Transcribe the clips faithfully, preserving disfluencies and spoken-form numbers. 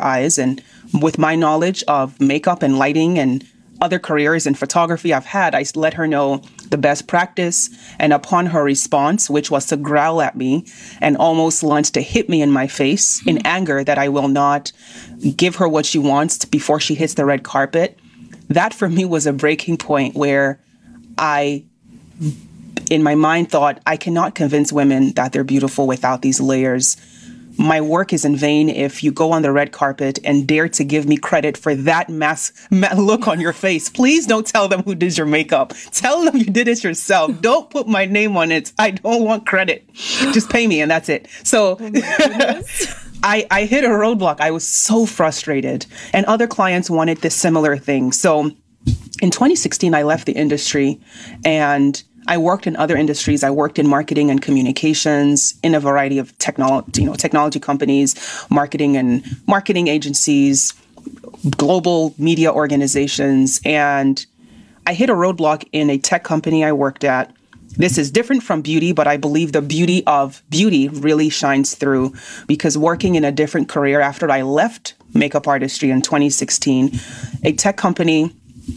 her eyes. And with my knowledge of makeup and lighting and other careers in photography I've had, I let her know the best practice. And upon her response, which was to growl at me and almost lunge to hit me in my face in anger that I will not give her what she wants before she hits the red carpet, that for me was a breaking point where I, in my mind, thought, I cannot convince women that they're beautiful without these layers. My work is in vain if you go on the red carpet and dare to give me credit for that mass ma- look on your face. Please don't tell them who did your makeup. Tell them you did it yourself. Don't put my name on it. I don't want credit. Just pay me and that's it. So oh I, I hit a roadblock. I was so frustrated. And other clients wanted this similar thing. So in twenty sixteen, I left the industry and I worked in other industries. I worked in marketing and communications in a variety of technology, you know, technology companies, marketing and marketing agencies, global media organizations. And I hit a roadblock in a tech company I worked at. This is different from beauty, but I believe the beauty of beauty really shines through because working in a different career after I left makeup artistry in twenty sixteen, a tech company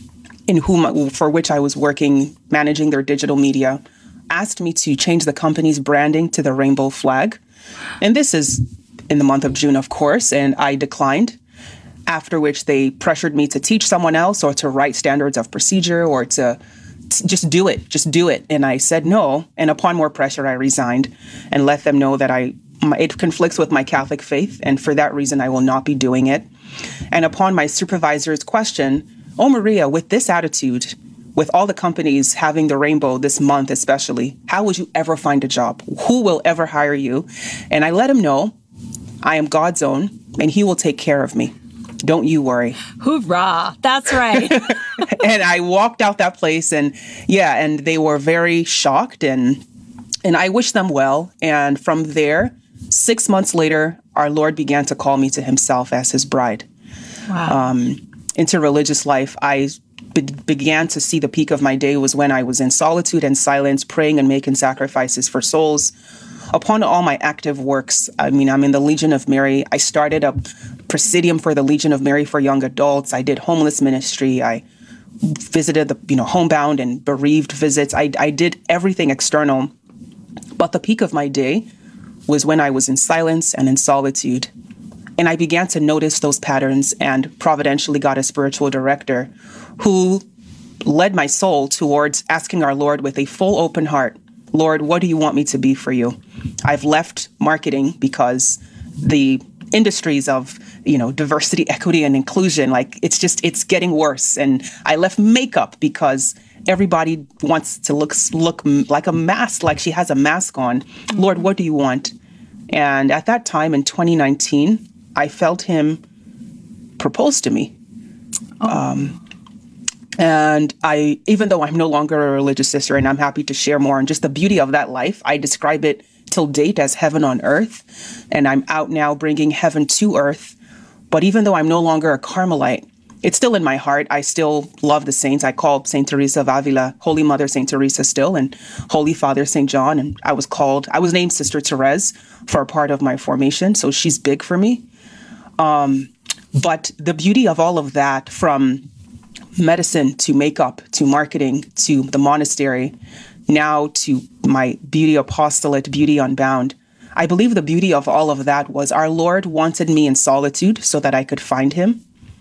in whom, for which I was working, managing their digital media, asked me to change the company's branding to the rainbow flag. And this is in the month of June, of course, and I declined, after which they pressured me to teach someone else or to write standards of procedure or to, to just do it, just do it. And I said no. And upon more pressure, I resigned and let them know that I it conflicts with my Catholic faith. And for that reason, I will not be doing it. And upon my supervisor's question, oh, Maria, with this attitude, with all the companies having the rainbow this month especially, how would you ever find a job? Who will ever hire you? And I let him know I am God's own and he will take care of me. Don't you worry. Hoorah. That's right. And I walked out that place and yeah, and they were very shocked and and I wished them well. And from there, six months later, our Lord began to call me to himself as his bride. Wow. Um, into religious life, I be- began to see the peak of my day was when I was in solitude and silence, praying and making sacrifices for souls. Upon all my active works, I mean, I'm in the Legion of Mary. I started a presidium for the Legion of Mary for young adults. I did homeless ministry. I visited the, you know, homebound and bereaved visits. I, I did everything external. But the peak of my day was when I was in silence and in solitude. And I began to notice those patterns and providentially got a spiritual director who led my soul towards asking our Lord with a full open heart, Lord, what do you want me to be for you? I've left marketing because the industries of, you know, diversity, equity, and inclusion, like it's just, it's getting worse. And I left makeup because everybody wants to look, look like a mask, like she has a mask on. Mm-hmm. Lord, what do you want? And at that time in twenty nineteen, I felt him propose to me. Oh. Um, and I, even though I'm no longer a religious sister and I'm happy to share more on just the beauty of that life, I describe it till date as heaven on earth. And I'm out now bringing heaven to earth. But even though I'm no longer a Carmelite, it's still in my heart. I still love the saints. I call Saint Teresa of Avila, Holy Mother Saint Teresa still, and Holy Father Saint John. And I was called, I was named Sister Therese for a part of my formation. So she's big for me. Um, but the beauty of all of that, from medicine to makeup to marketing to the monastery, now to my beauty apostolate, Beauty Unbound, I believe the beauty of all of that was our Lord wanted me in solitude so that I could find him.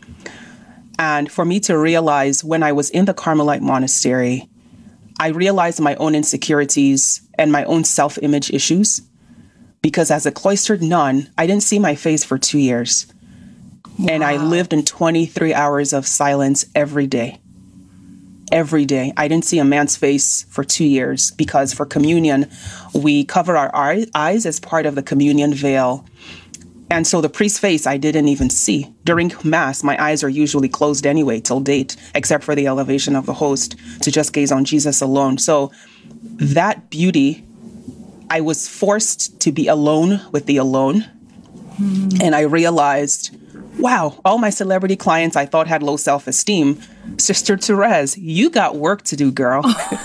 And for me to realize when I was in the Carmelite monastery, I realized my own insecurities and my own self-image issues. Because as a cloistered nun, I didn't see my face for two years. Wow. And I lived in twenty-three hours of silence every day. Every day. I didn't see a man's face for two years because for communion, we cover our eyes as part of the communion veil. And so the priest's face I didn't even see. During Mass, my eyes are usually closed anyway till date, except for the elevation of the host to just gaze on Jesus alone. So that beauty, I was forced to be alone with the alone. Mm. And I realized, wow, all my celebrity clients I thought had low self-esteem. Sister Therese, you got work to do, girl.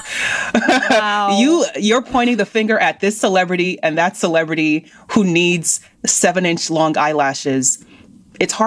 Wow. you, you're pointing the finger at this celebrity and that celebrity who needs seven-inch long eyelashes. It's hard.